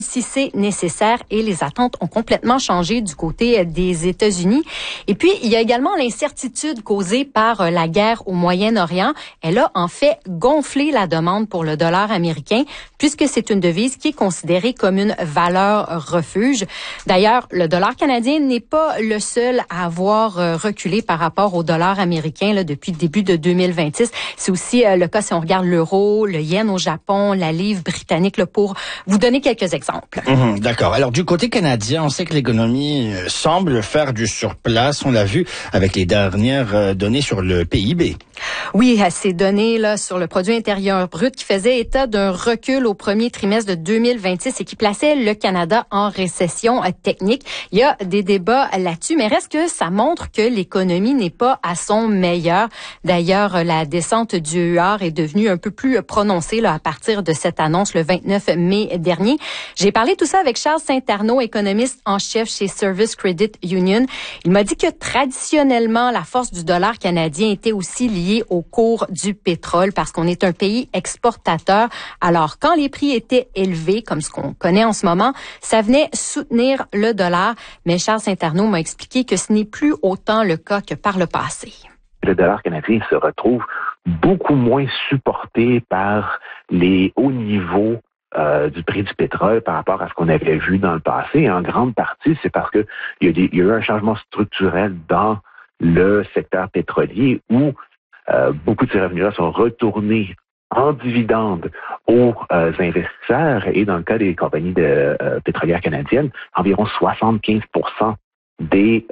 si c'est nécessaire, et les attentes ont complètement changé du côté des États-Unis. Et puis, il y a également l'incertitude causée par la guerre au Moyen-Orient. Elle a en fait gonflé la demande pour le dollar américain, puisque c'est une devise qui est considérée comme une valeur refuge. D'ailleurs, le dollar canadien n'est pas le seul à avoir reculé par rapport au dollar américain là, depuis le début de 2026. C'est aussi le cas si on regarde l'euro, le yen au Japon, la livre britannique, là, pour vous donner quelques exemples. D'accord. Alors du côté canadien, on sait que l'économie semble faire du surplace. On l'a vu avec les dernières données sur le PIB. Oui, ces données là sur le produit intérieur brut qui faisaient état d'un recul au premier trimestre de 2026 et qui plaçait le Canada en récession technique. Il y a des débats là-dessus, mais reste que ça montre que l'économie n'est pas à son meilleur. D'ailleurs, la descente du UR est devenue un peu plus prononcée là, à partir de cette annonce le 29 mai dernier. J'ai parlé tout ça avec Charles Saint-Arnaud, économiste en chef chez Service Credit Union. Il m'a dit que traditionnellement, la force du dollar canadien était aussi liée au cours du pétrole parce qu'on est un pays exportateur. Alors, quand les prix étaient élevés, comme ce qu'on connaît en ce moment, ça venait soutenir le dollar. Mais Charles Saint-Arnaud m'a expliqué que ce n'est plus autant le cas que par le passé. Le dollar canadien se retrouve beaucoup moins supporté par les hauts niveaux du prix du pétrole par rapport à ce qu'on avait vu dans le passé. Et en grande partie, c'est parce que il y a eu un changement structurel dans le secteur pétrolier où beaucoup de ces revenus-là sont retournés en dividendes aux investisseurs. Et dans le cas des compagnies pétrolières canadiennes, environ 75% des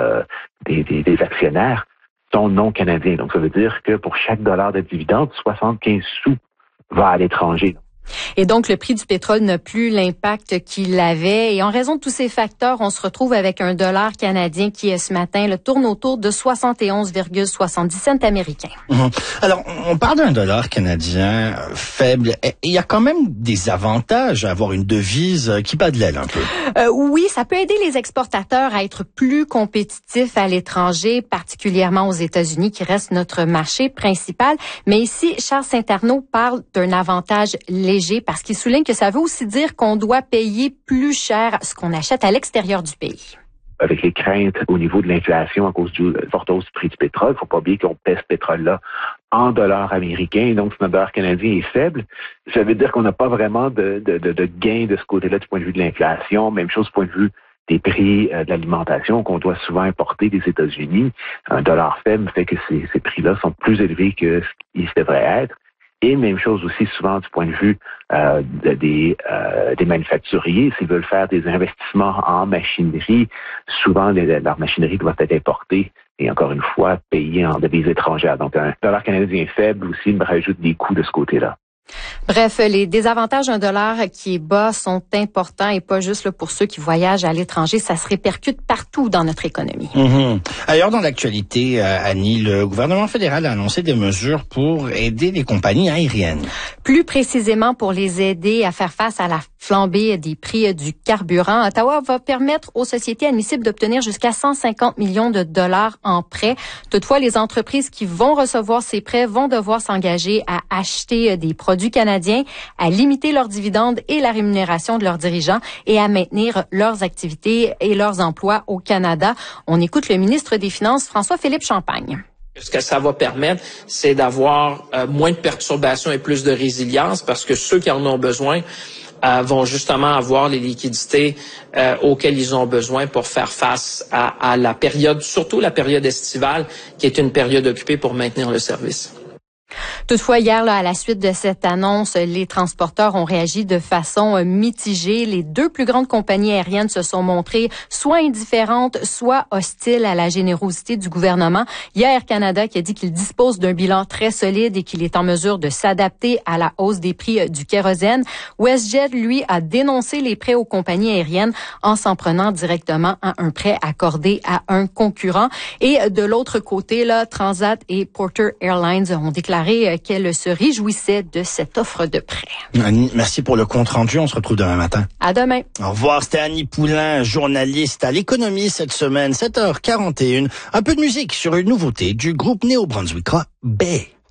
actionnaires sont non canadiens. Donc, ça veut dire que pour chaque dollar de dividende, 75 sous va à l'étranger. Et donc, le prix du pétrole n'a plus l'impact qu'il avait. Et en raison de tous ces facteurs, on se retrouve avec un dollar canadien qui, ce matin, tourne autour de 71,70 cents américains. Alors, on parle d'un dollar canadien faible. Il y a quand même des avantages à avoir une devise qui bat de l'aile un peu. Oui, ça peut aider les exportateurs à être plus compétitifs à l'étranger, particulièrement aux États-Unis, qui reste notre marché principal. Mais ici, Charles Saint-Arnaud parle d'un avantage léger parce qu'il souligne que ça veut aussi dire qu'on doit payer plus cher ce qu'on achète à l'extérieur du pays. Avec les craintes au niveau de l'inflation à cause du forte hausse du prix du pétrole, il ne faut pas oublier qu'on paie ce pétrole-là en dollars américains, donc si notre dollar canadien est faible, ça veut dire qu'on n'a pas vraiment de gain de ce côté-là du point de vue de l'inflation. Même chose du point de vue des prix de l'alimentation qu'on doit souvent importer des États-Unis. Un dollar faible fait que ces prix-là sont plus élevés que ce qu'ils devraient être. Et même chose aussi souvent du point de vue des manufacturiers. S'ils veulent faire des investissements en machinerie, souvent leur machinerie doit être importée et encore une fois payée en devises étrangères. Donc un dollar canadien faible aussi me rajoute des coûts de ce côté-là. Bref, les désavantages d'un dollar qui est bas sont importants et pas juste là, pour ceux qui voyagent à l'étranger. Ça se répercute partout dans notre économie. Ailleurs dans l'actualité, Annie, le gouvernement fédéral a annoncé des mesures pour aider les compagnies aériennes. Plus précisément pour les aider à faire face à la flambée des prix du carburant. Ottawa va permettre aux sociétés admissibles d'obtenir jusqu'à 150 millions de dollars en prêts. Toutefois, les entreprises qui vont recevoir ces prêts vont devoir s'engager à acheter des produits canadiens, à limiter leurs dividendes et la rémunération de leurs dirigeants et à maintenir leurs activités et leurs emplois au Canada. On écoute le ministre des Finances, François-Philippe Champagne. Ce que ça va permettre, c'est d'avoir moins de perturbations et plus de résilience parce que ceux qui en ont besoin vont justement avoir les liquidités auxquelles ils ont besoin pour faire face à la période, surtout la période estivale, qui est une période occupée pour maintenir le service. Toutefois, hier, à la suite de cette annonce, les transporteurs ont réagi de façon mitigée. Les deux plus grandes compagnies aériennes se sont montrées soit indifférentes, soit hostiles à la générosité du gouvernement. Il y a Air Canada qui a dit qu'il dispose d'un bilan très solide et qu'il est en mesure de s'adapter à la hausse des prix du kérosène. WestJet, lui, a dénoncé les prêts aux compagnies aériennes en s'en prenant directement à un prêt accordé à un concurrent. Et de l'autre côté, là, Transat et Porter Airlines ont déclaré qu'elles se réjouissaient de cette offre de prêt. Annie, merci pour le compte rendu. On se retrouve demain matin. À demain. Au revoir. C'était Annie Poulain, journaliste à l'économie cette semaine, 7h41. Un peu de musique sur une nouveauté du groupe néo-brunswickois Bay.